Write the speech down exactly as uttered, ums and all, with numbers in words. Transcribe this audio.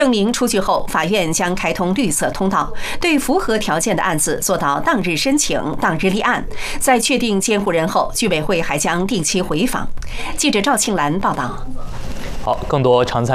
证明出具后，法院将开通绿色通道，对符合条件的案子做到当日申请、当日立案。在确定监护人后，居委会还将定期回访。记者赵庆兰报道。 好，更多常参。